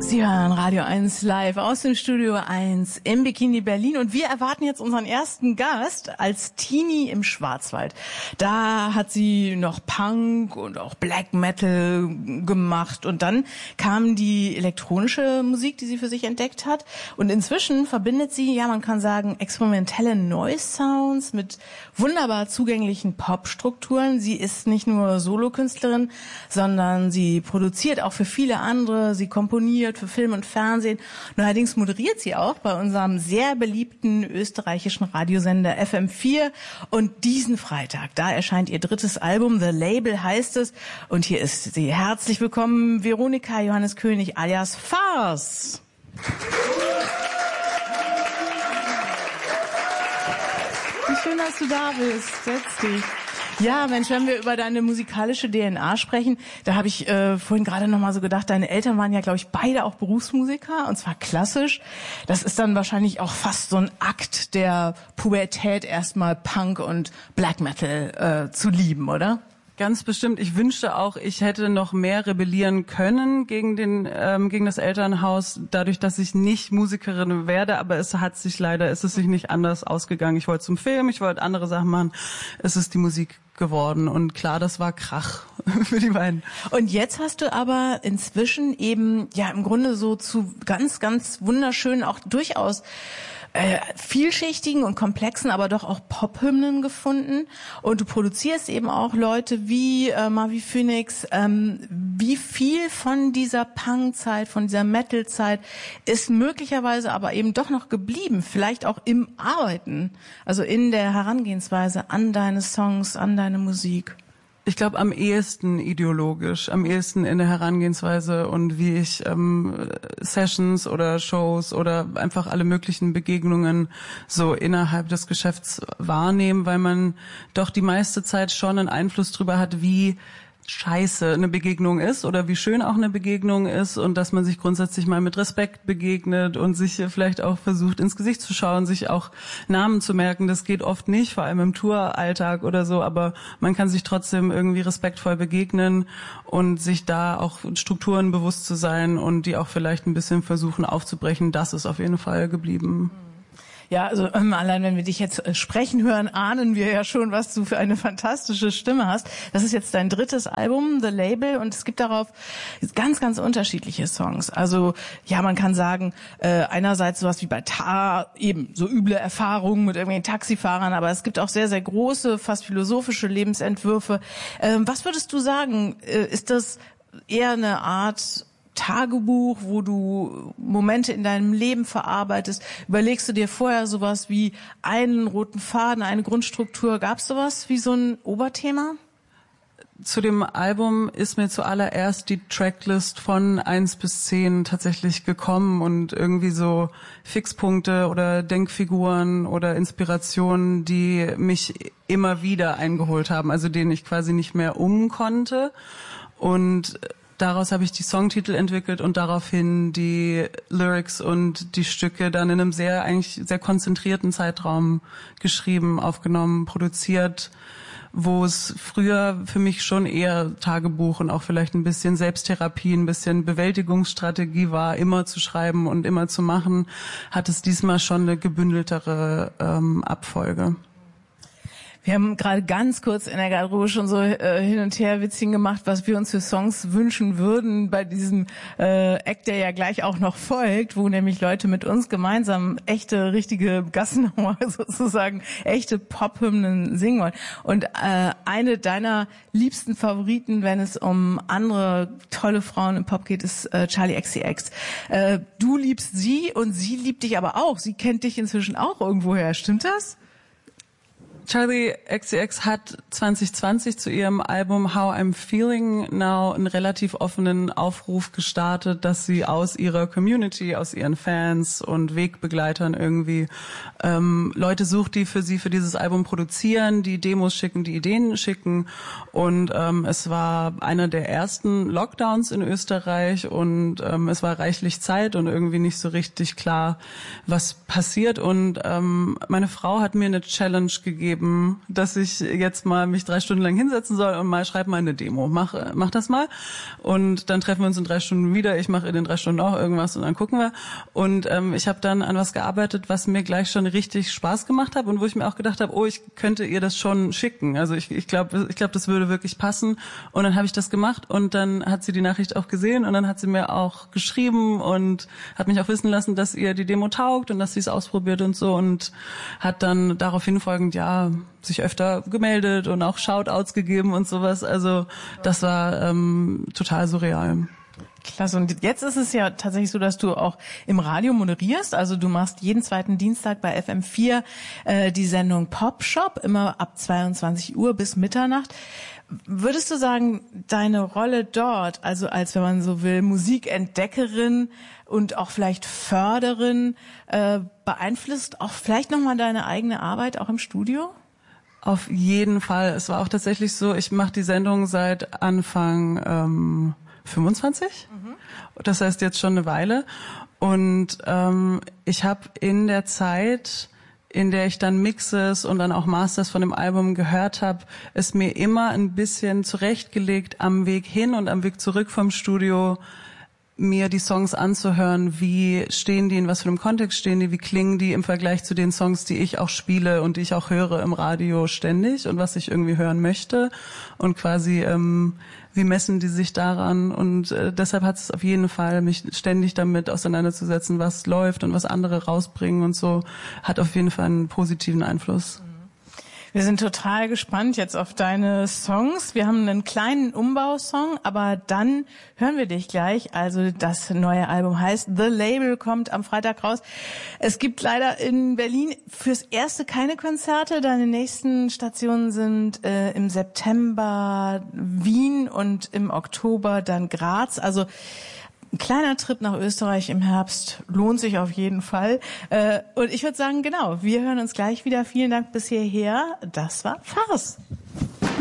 Sie hören Radio 1 live aus dem Studio 1 im Bikini Berlin und wir erwarten jetzt unseren ersten Gast als Teenie im Schwarzwald. Da hat sie noch Punk und auch Black Metal gemacht und dann kam die elektronische Musik, die sie für sich entdeckt hat und inzwischen verbindet sie, ja man kann sagen, experimentelle Noise Sounds mit wunderbar zugänglichen Popstrukturen. Sie ist nicht nur Solokünstlerin, sondern sie produziert auch für viele andere, sie komponiert für Film und Fernsehen. Neuerdings moderiert sie auch bei unserem sehr beliebten österreichischen Radiosender FM4. Und diesen Freitag, da erscheint ihr drittes Album, The Label heißt es. Und hier ist sie. Herzlich willkommen, Veronika Johannes König alias Farce. Wie schön, dass du da bist. Setz dich. Ja, Mensch, wenn wir über deine musikalische DNA sprechen, da habe ich vorhin gerade noch mal so gedacht, deine Eltern waren ja, glaube ich, beide auch Berufsmusiker und zwar klassisch. Das ist dann wahrscheinlich auch fast so ein Akt der Pubertät, erstmal Punk und Black Metal zu lieben, oder? Ganz bestimmt. Ich wünschte auch, ich hätte noch mehr rebellieren können gegen das Elternhaus, dadurch, dass ich nicht Musikerin werde. Aber es ist sich nicht anders ausgegangen. Ich wollte zum Film, ich wollte andere Sachen machen. Es ist die Musik geworden. Und klar, das war Krach für die beiden. Und jetzt hast du aber inzwischen eben, ja, im Grunde so zu ganz, ganz wunderschönen, auch durchaus vielschichtigen und komplexen, aber doch auch Pop-Hymnen gefunden. Und du produzierst eben auch Leute wie Marvi Phoenix. Wie viel von dieser Punk-Zeit, von dieser Metal-Zeit ist möglicherweise aber eben doch noch geblieben? Vielleicht auch im Arbeiten, also in der Herangehensweise an deine Songs, an deine Musik? Ich glaube, am ehesten ideologisch, am ehesten in der Herangehensweise und wie ich Sessions oder Shows oder einfach alle möglichen Begegnungen so innerhalb des Geschäfts wahrnehme, weil man doch die meiste Zeit schon einen Einfluss drüber hat, wie scheiße eine Begegnung ist oder wie schön auch eine Begegnung ist und dass man sich grundsätzlich mal mit Respekt begegnet und sich vielleicht auch versucht ins Gesicht zu schauen, sich auch Namen zu merken. Das geht oft nicht, vor allem im Touralltag oder so, aber man kann sich trotzdem irgendwie respektvoll begegnen und sich da auch Strukturen bewusst zu sein und die auch vielleicht ein bisschen versuchen aufzubrechen. Das ist auf jeden Fall geblieben. Ja, also allein wenn wir dich jetzt sprechen hören, ahnen wir ja schon, was du für eine fantastische Stimme hast. Das ist jetzt dein drittes Album, The Label, und es gibt darauf ganz, ganz unterschiedliche Songs. Also ja, man kann sagen, einerseits sowas wie bei Tar, eben so üble Erfahrungen mit irgendwelchen Taxifahrern, aber es gibt auch sehr, sehr große, fast philosophische Lebensentwürfe. Was würdest du sagen, ist das eher eine Art Tagebuch, wo du Momente in deinem Leben verarbeitest? Überlegst du dir vorher sowas wie einen roten Faden, eine Grundstruktur? Gab es sowas wie so ein Oberthema? Zu dem Album ist mir zuallererst die Tracklist von 1 bis 10 tatsächlich gekommen und irgendwie so Fixpunkte oder Denkfiguren oder Inspirationen, die mich immer wieder eingeholt haben, also denen ich quasi nicht mehr konnte. Und daraus habe ich die Songtitel entwickelt und daraufhin die Lyrics und die Stücke dann in einem eigentlich sehr konzentrierten Zeitraum geschrieben, aufgenommen, produziert, wo es früher für mich schon eher Tagebuch und auch vielleicht ein bisschen Selbsttherapie, ein bisschen Bewältigungsstrategie war, immer zu schreiben und immer zu machen, hat es diesmal schon eine gebündeltere Abfolge. Wir haben gerade ganz kurz in der Garderobe schon so hin und her Witzchen gemacht, was wir uns für Songs wünschen würden bei diesem Act, der ja gleich auch noch folgt, wo nämlich Leute mit uns gemeinsam echte, richtige Gassenhauer sozusagen, echte Pop-Hymnen singen wollen. Und eine deiner liebsten Favoriten, wenn es um andere tolle Frauen im Pop geht, ist Charli XCX. Du liebst sie und sie liebt dich aber auch. Sie kennt dich inzwischen auch irgendwoher. Stimmt das? Charli XCX hat 2020 zu ihrem Album How I'm Feeling Now einen relativ offenen Aufruf gestartet, dass sie aus ihrer Community, aus ihren Fans und Wegbegleitern irgendwie Leute sucht, die für sie für dieses Album produzieren, die Demos schicken, die Ideen schicken. Und es war einer der ersten Lockdowns in Österreich und es war reichlich Zeit und irgendwie nicht so richtig klar, was passiert. Und meine Frau hat mir eine Challenge gegeben, gegeben, dass ich jetzt mal mich 3 Stunden lang hinsetzen soll und mal schreib mal eine Demo. Mach das mal. Und dann treffen wir uns in 3 Stunden wieder. Ich mache in den 3 Stunden auch irgendwas und dann gucken wir. Und ich habe dann an was gearbeitet, was mir gleich schon richtig Spaß gemacht hat und wo ich mir auch gedacht habe, oh, ich könnte ihr das schon schicken. Also ich glaube, das würde wirklich passen. Und dann habe ich das gemacht und dann hat sie die Nachricht auch gesehen und dann hat sie mir auch geschrieben und hat mich auch wissen lassen, dass ihr die Demo taugt und dass sie es ausprobiert und so und hat dann daraufhin folgend sich öfter gemeldet und auch Shoutouts gegeben und sowas. Also das war total surreal. Klasse. Und jetzt ist es ja tatsächlich so, dass du auch im Radio moderierst. Also du machst jeden 2. Dienstag bei FM4 die Sendung Pop Shop, immer ab 22 Uhr bis Mitternacht. Würdest du sagen, deine Rolle dort, also als, wenn man so will, Musikentdeckerin und auch vielleicht Förderin, beeinflusst auch vielleicht nochmal deine eigene Arbeit auch im Studio? Auf jeden Fall. Es war auch tatsächlich so, ich mache die Sendung seit Anfang 25. Das heißt jetzt schon eine Weile. Und ich habe in der Zeit, in der ich dann Mixes und dann auch Masters von dem Album gehört habe, es mir immer ein bisschen zurechtgelegt, am Weg hin und am Weg zurück vom Studio mir die Songs anzuhören, wie stehen die, in was für einem Kontext stehen die, wie klingen die im Vergleich zu den Songs, die ich auch spiele und die ich auch höre im Radio ständig und was ich irgendwie hören möchte und quasi wie messen die sich daran und deshalb hat es auf jeden Fall, mich ständig damit auseinanderzusetzen, was läuft und was andere rausbringen und so, hat auf jeden Fall einen positiven Einfluss. Wir sind total gespannt jetzt auf deine Songs. Wir haben einen kleinen Umbausong, aber dann hören wir dich gleich. Also das neue Album heißt The Label, kommt am Freitag raus. Es gibt leider in Berlin fürs Erste keine Konzerte. Deine nächsten Stationen sind im September Wien und im Oktober dann Graz. Also ein kleiner Trip nach Österreich im Herbst lohnt sich auf jeden Fall. Und ich würde sagen, genau, wir hören uns gleich wieder. Vielen Dank bis hierher. Das war Farce.